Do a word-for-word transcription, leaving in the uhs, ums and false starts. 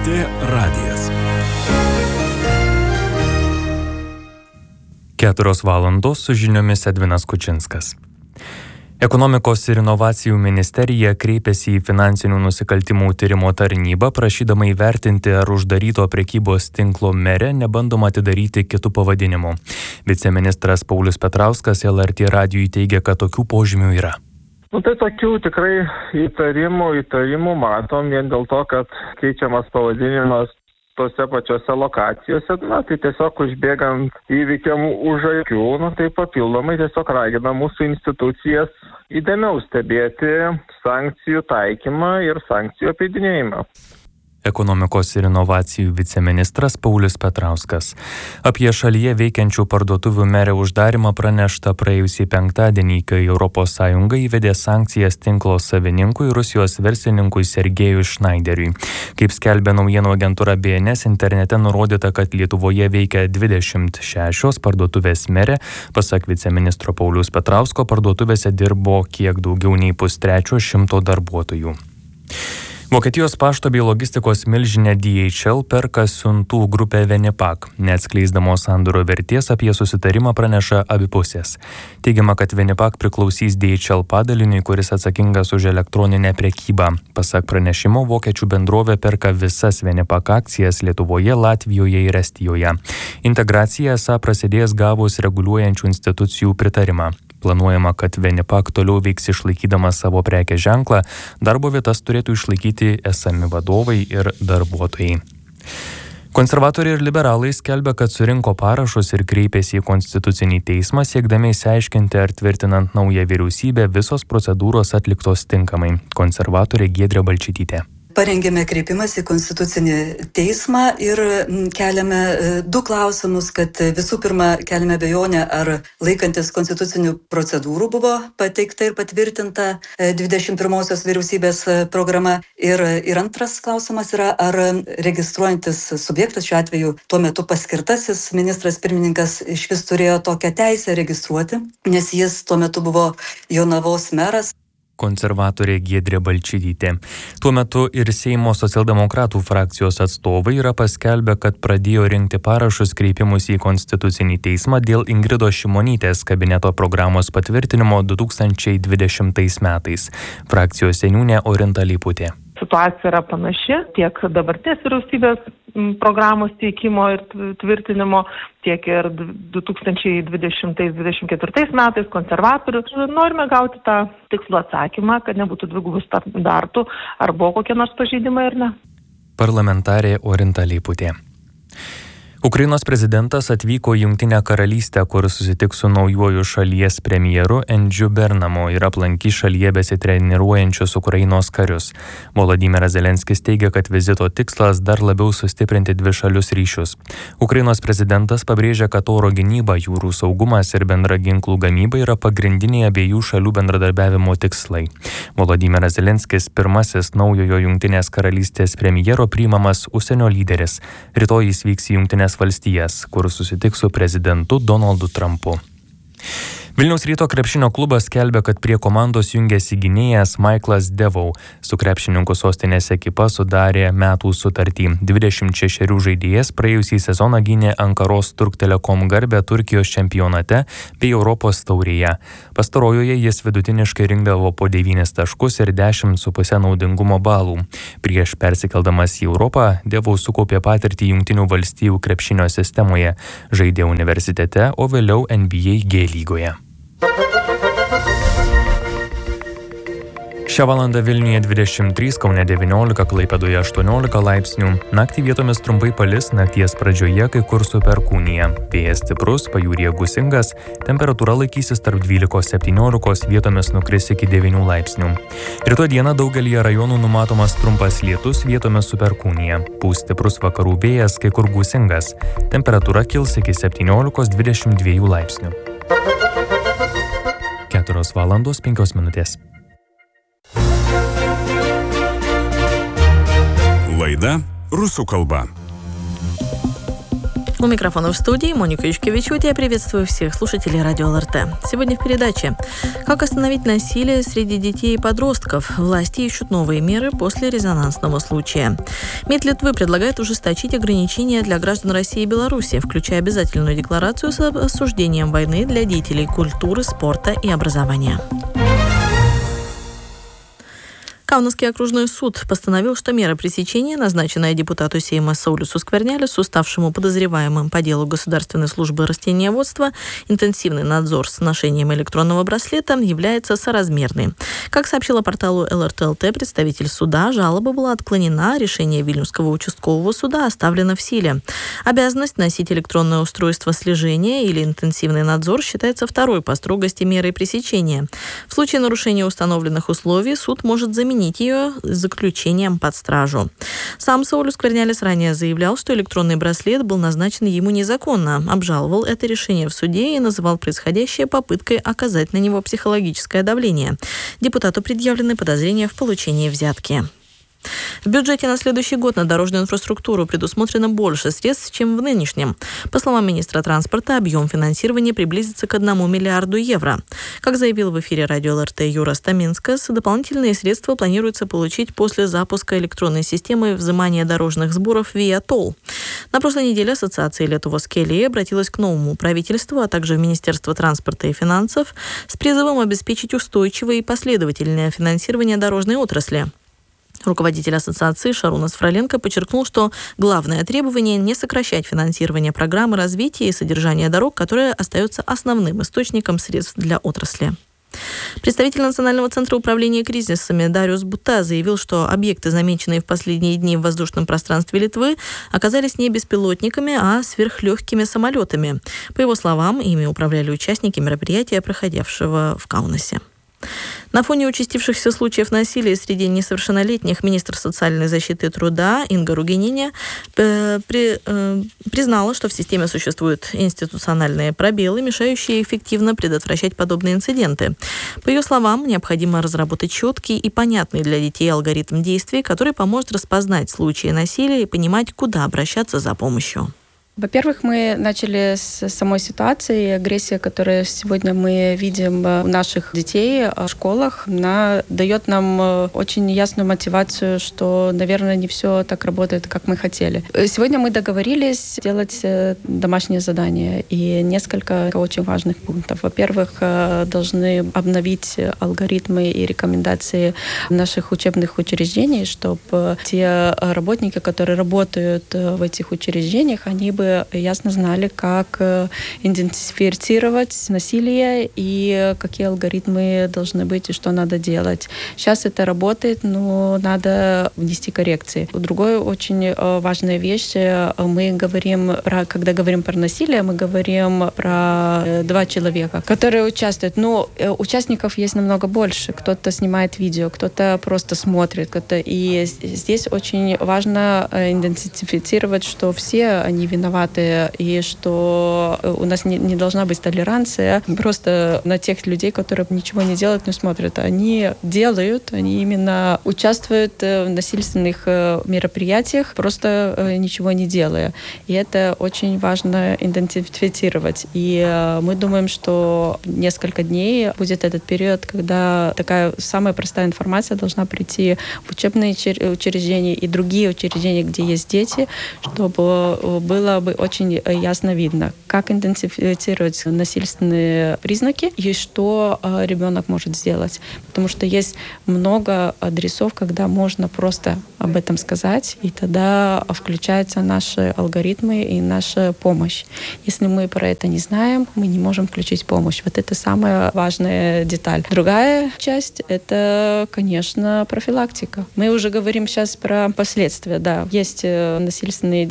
T radijas. Keturios valandos su žiniomis Edvinas Kučinskas. Ekonomikos ir inovacijų ministerija kreipėsi į finansinių nusikaltimų tyrimo tarnybą, prašydama įvertinti, ar uždaryto prekybos tinklo Mere nebandoma atidaryti kitų pavadinimų. Viceministras Paulius Petrauskas L R T radijui teigia, kad tokių požymių yra. Nu, tai tokių tikrai įtarimų, įtarimų matom vien dėl to, kad keičiamas pavadinimas tose pačiose lokacijose, na, tai tiesiog užbėgant įvykiam už akių, nu, tai papildomai tiesiog ragina mūsų institucijas įdėmiau stebėti sankcijų taikymą ir sankcijų apeidinėjimą. Ekonomikos ir inovacijų viceministras Paulius Petrauskas. Apie šalyje veikiančių parduotuvių Mere uždarimą pranešta praėjusį penktadienį, kai Europos Sąjunga įvedė sankcijas tinklo savininkui Rusijos verslininkui Sergejui Šnaideriui. Kaip skelbia naujienų agentūra B N S, internete nurodyta, kad Lietuvoje veikia dvidešimt šešios parduotuvės Mere. Pasak viceministro Pauliaus Petrausko, parduotuvėse dirbo kiek daugiau nei pustrečio šimto darbuotojų. Vokietijos pašto bei logistikos milžinė D H L perka siuntų grupę Venipak. Neatskleisdamos sandorio vertės, apie susitarimą praneša abi pusės. Teigiama, kad Venipak priklausys D H L padaliniui, kuris atsakingas už elektroninę prekybą. Pasak pranešimo, vokiečių bendrovė perka visas Venipak akcijas Lietuvoje, Latvijoje ir Estijoje. Integracija esą prasidės gavus reguliuojančių institucijų pritarimą. Planuojama, kad Venipak toliau veiks išlaikydamas savo prekės ženklą, darbo vietas turėtų išlaikyti esami vadovai ir darbuotojai. Konservatoriai ir liberalai skelbia, kad surinko parašus ir kreipėsi į Konstitucinį teismą, siekdami išsiaiškinti, ar tvirtinant naują vyriausybę visos procedūros atliktos tinkamai. Konservatorė Giedrė Balčytytė. Parengėme kreipimas į Konstitucinį teismą ir keliame du klausimus, kad visų pirma keliame abejonę, ar laikantis konstitucinių procedūrų buvo pateikta ir patvirtinta dvidešimt pirmosios vyriausybės programa. Ir, ir antras klausimas yra, ar registruojantis subjektas, šiuo atveju tuo metu paskirtasis ministras pirmininkas, iš vis turėjo tokią teisę registruoti, nes jis tuo metu buvo Jonavos meras. Konservatorė Giedrė Balčytytė. Tuo metu ir Seimo socialdemokratų frakcijos atstovai yra paskelbę, kad pradėjo rinkti parašus kreipimus į Konstitucinį teismą dėl Ingridos Šimonytės kabineto programos patvirtinimo du tūkstančiai dvidešimtais metais. Frakcijos seniūnė Orinta Leiputė. Situacija yra panaši tiek dabartinės vyriausybės programos teikimo ir tvirtinimo, tiek ir du tūkstančiai dvidešimtais dvidešimt ketvirtais metais konservatorių. Norime gauti tą tikslų atsakymą, kad nebūtų dvigubų standartų, ar buvo kokie nors pažeidimai ar ne. Parlamentarė Orinta Leiputė. Ukrainos prezidentas atvyko į Jungtinę karalystę, kur susitiks su naujuoju šalies premjeru Endžiu Bernamo ir aplankys šalyje besitreniruojančius Ukrainos karius. Volodymyras Zelenskis teigia, kad vizito tikslas dar labiau sustiprinti dvišalius ryšius. Ukrainos prezidentas pabrėžia, kad oro gynyba, jūrų saugumas ir bendra ginklų gamyba yra pagrindiniai abiejų šalių bendradarbiavimo tikslai. Volodymyras Zelenskis pirmasis naujojo Jungtinės karalystės premjero priimamas užsienio lyderis. Rytoj jis vyks į Jungtinės valstijas, kur susitiks su prezidentu Donaldu Trumpu. Vilniaus Ryto krepšinio klubas skelbia, kad prie komandos jungiasi gynėjas Michaelas Devau. Su krepšininkų sostinės ekipa sudarė metų sutartį. dvidešimt šešerių žaidėjas praėjusį sezoną gynė Ankaros Turk Telekom garbę Turkijos čempionate bei Europos taurėje. Pastarojoje jis vidutiniškai rinkdavo po devynis taškus ir dešimt su puse naudingumo balų. Prieš persikeldamas į Europą, Devau sukaupė patirtį Jungtinių valstijų krepšinio sistemoje. Žaidė universitete, o vėliau N B A G lygoje. Šią valandą Vilniuje dvidešimt trys, Kaune devyniolika, Klaipėdoje aštuoniolika laipsnių. Naktį vietomis trumpai palis, nakties pradžioje kai kur su perkūnija. Vėjas stiprus, pajūryje gūsingas, temperatūra laikysis tarp dvylikos septyniolikos, vietomis nukris iki devynių laipsnių. Rytoj dieną daugelyje rajonų numatomas trumpas lietus, vietomis su perkūnija. Pūs stiprus vakarų vėjas, kai kur gūsingas. Temperatūra kils iki septyniolikos dvidešimt dviejų laipsnių. keturios valandos penkios minutės. Laida rusų kalba. У микрофона в студии Моника Ючкевичуте. Я приветствую всех слушателей радио ЛРТ. Сегодня в передаче: как остановить насилие среди детей и подростков? Власти ищут новые меры после резонансного случая. МИД Литвы предлагает ужесточить ограничения для граждан России и Беларуси, включая обязательную декларацию с осуждением войны для деятелей культуры, спорта и образования. Каунасский окружной суд постановил, что мера пресечения, назначенная депутату Сейма Саулису Сквернялису, ставшему подозреваемым по делу Государственной службы растениеводства, интенсивный надзор с ношением электронного браслета, является соразмерной. Как сообщила порталу ЛРТ-ЛТ представитель суда, жалоба была отклонена, решение Вильнюсского участкового суда оставлено в силе. Обязанность носить электронное устройство слежения или интенсивный надзор считается второй по строгости мерой пресечения. В случае нарушения установленных условий суд может заменить ее заключением под стражу. Сам Саулис Сквернялис ранее заявлял, что электронный браслет был назначен ему незаконно, обжаловал это решение в суде и называл происходящее попыткой оказать на него психологическое давление. Депутату предъявлены подозрения в получении взятки. В бюджете на следующий год на дорожную инфраструктуру предусмотрено больше средств, чем в нынешнем. По словам министра транспорта, объем финансирования приблизится к одному миллиарду евро. Как заявил в эфире радио ЛРТ Юра Стаминскас, дополнительные средства планируется получить после запуска электронной системы взимания дорожных сборов Via Toll. На прошлой неделе Ассоциация Lietuvos keliai обратилась к новому правительству, а также в Министерство транспорта и финансов с призывом обеспечить устойчивое и последовательное финансирование дорожной отрасли. Руководитель ассоциации Шарунас Фроленко подчеркнул, что главное требование – не сокращать финансирование программы развития и содержания дорог, которое остается основным источником средств для отрасли. Представитель Национального центра управления кризисами Дариус Бута заявил, что объекты, замеченные в последние дни в воздушном пространстве Литвы, оказались не беспилотниками, а сверхлегкими самолетами. По его словам, ими управляли участники мероприятия, проходившего в Каунасе. На фоне участившихся случаев насилия среди несовершеннолетних министр социальной защиты и труда Инга Ругинине э, при, э, признала, что в системе существуют институциональные пробелы, мешающие эффективно предотвращать подобные инциденты. По ее словам, необходимо разработать четкий и понятный для детей алгоритм действий, который поможет распознать случаи насилия и понимать, куда обращаться за помощью. Во-первых, мы начали с самой ситуации. Агрессия, которую сегодня мы видим у наших детей в школах, она дает нам очень ясную мотивацию, что, наверное, не все так работает, как мы хотели. Сегодня мы договорились сделать домашнее задание и несколько очень важных пунктов. Во-первых, должны обновить алгоритмы и рекомендации наших учебных учреждений, чтобы те работники, которые работают в этих учреждениях, они бы ясно знали, как идентифицировать насилие и какие алгоритмы должны быть и что надо делать. Сейчас это работает, но надо внести коррекции. Другая очень важная вещь, мы говорим про, когда говорим про насилие, мы говорим про два человека, которые участвуют. Но участников есть намного больше. Кто-то снимает видео, кто-то просто смотрит. Кто-то... И здесь очень важно идентифицировать, что все они виноваты, и что у нас не, не должна быть толеранция просто на тех людей, которые ничего не делают, не смотрят. Они делают, они именно участвуют в насильственных мероприятиях, просто ничего не делая. И это очень важно идентифицировать. И мы думаем, что несколько дней будет этот период, когда такая самая простая информация должна прийти в учебные учреждения и другие учреждения, где есть дети, чтобы было бы очень ясно видно, как идентифицировать насильственные признаки и что ребенок может сделать. Потому что есть много адресов, когда можно просто об этом сказать, и тогда включаются наши алгоритмы и наша помощь. Если мы про это не знаем, мы не можем включить помощь. Вот это самая важная деталь. Другая часть — это, конечно, профилактика. Мы уже говорим сейчас про последствия. Да, есть насильственные